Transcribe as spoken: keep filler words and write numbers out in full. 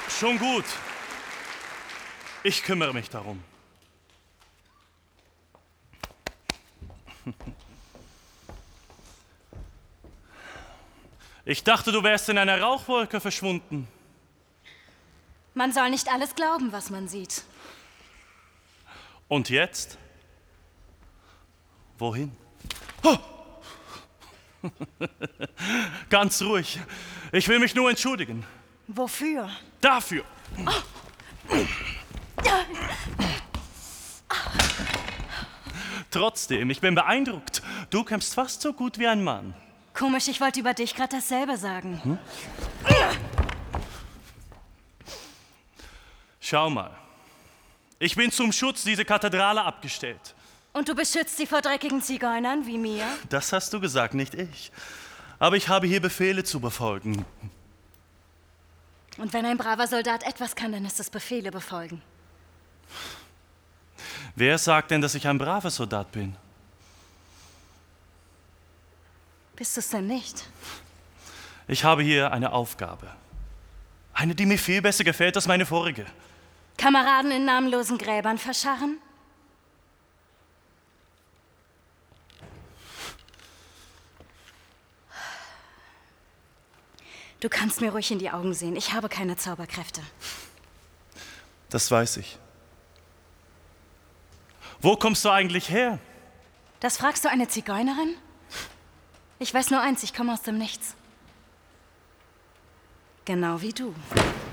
Schon gut. Ich kümmere mich darum. Ich dachte, du wärst in einer Rauchwolke verschwunden. Man soll nicht alles glauben, was man sieht. Und jetzt? Wohin? Oh! Ganz ruhig. Ich will mich nur entschuldigen. Wofür? Dafür. Trotzdem, ich bin beeindruckt. Du kämpfst fast so gut wie ein Mann. Komisch, ich wollte über dich gerade dasselbe sagen. Hm? Schau mal. Ich bin zum Schutz dieser Kathedrale abgestellt. Und du beschützt sie vor dreckigen Zigeunern wie mir? Das hast du gesagt, nicht ich. Aber ich habe hier Befehle zu befolgen. Und wenn ein braver Soldat etwas kann, dann ist es Befehle befolgen. Wer sagt denn, dass ich ein braver Soldat bin? Bist du es denn nicht? Ich habe hier eine Aufgabe. Eine, die mir viel besser gefällt als meine vorige. Kameraden in namenlosen Gräbern verscharren? Du kannst mir ruhig in die Augen sehen. Ich habe keine Zauberkräfte. Das weiß ich. Wo kommst du eigentlich her? Das fragst du eine Zigeunerin? Ich weiß nur eins, ich komme aus dem Nichts. Genau wie du.